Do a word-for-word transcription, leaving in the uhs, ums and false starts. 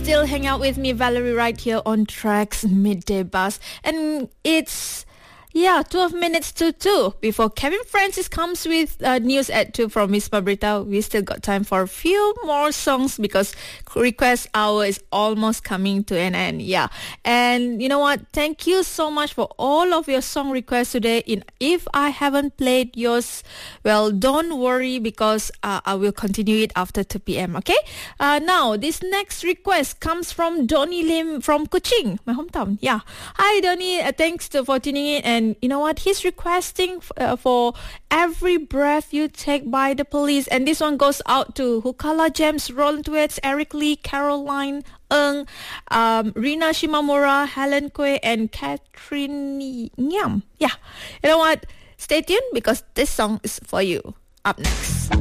still hang out with me, Valerie, right here on Tracks Midday Buzz. And it's, yeah, twelve minutes to two. Before Kevin Francis comes with uh, news at two from Miss Pabrita, we still got time for a few more songs because request hour is almost coming to an end. Yeah. And you know what? Thank you so much for all of your song requests today. In If I haven't played yours, well, don't worry because uh, I will continue it after two p.m. Okay? Uh, now, this next request comes from Donnie Lim from Kuching, my hometown. Yeah. Hi, Donnie. Uh, thanks to, for tuning in. And you know what? He's requesting uh, for Every Breath You Take by The Police. And this one goes out to Hukala James, Roland Wetz, Eric Lee, Caroline Ng, um, Rina Shimamura, Helen Kwe, and Catherine Nyam. Yeah. You know what? Stay tuned because this song is for you. Up next.